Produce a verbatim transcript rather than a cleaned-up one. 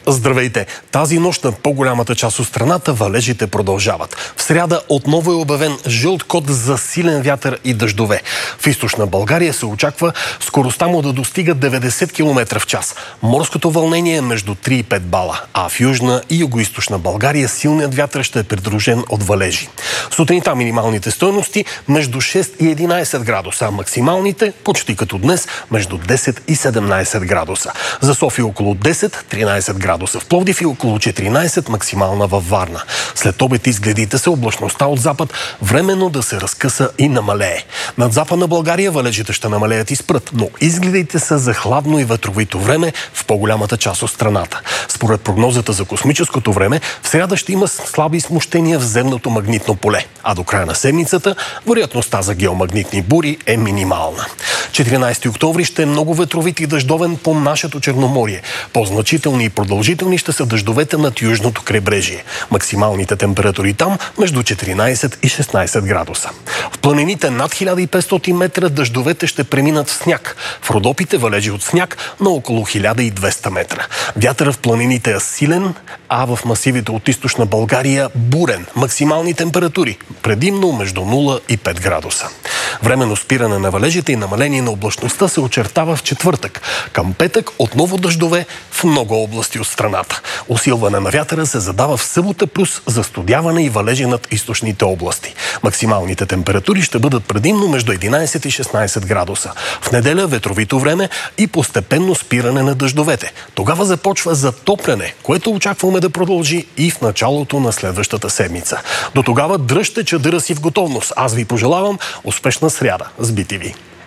Здравейте! Тази нощ на по-голямата част от страната валежите продължават. В сряда отново е обявен жълт код за силен вятър и дъждове. В източна България се очаква скоростта му да достига деветдесет километра в час. Морското вълнение е между три и пет бала, а в южна и югоизточна България силният вятър ще е придружен от валежи. Сутринта минималните стойности между шест и единадесет градуса, а максималните, почти като днес, между десет и седемнадесет градуса. За София около десет – тринадесет градуса. В Пловдив и около четиринадесет, максимална във Варна. След обед изгледите се облачността от запад временно да се разкъса и намалее. Над западна България валежите ще намалеят и спрат, но изгледите са за хладно и ветровито време в по-голямата част от страната. Според прогнозата за космическото време, в сряда ще има слаби смущения в земното магнитно поле, а до края на седмицата вероятността за геомагнитни бури е минимална. четиринадесети октомври ще е много ветровит и дъждовен по нашето Черноморие. По-значителни и продължителни ще са дъждовете над южното крайбрежие. Максималните температури там между четиринадесет и шестнадесет градуса. В планините над хиляда и петстотин метра дъждовете ще преминат в сняг. В Родопите валежи от сняг на около хиляда и двеста метра. Вятърът в планините е силен, а в масивите от източна България бурен. Максимални температури предимно между нула и пет градуса. Временно спиране на валежите и намаление на облачността се очертава в четвъртък. Към петък отново дъждове в много области от страната. Усилване на вятъра се задава в събота плюс застудяване и валежи над източните области. Максималните температури ще бъдат предимно между единадесет и шестнадесет градуса. В неделя ветровито време и постепенно спиране на дъждовете. Тогава започва затопляне, което очакваме да продължи и в началото на следващата седмица. До тогава дръжте чадъра си в готовност. Аз ви пожелавам успешна сряда с би ти ви.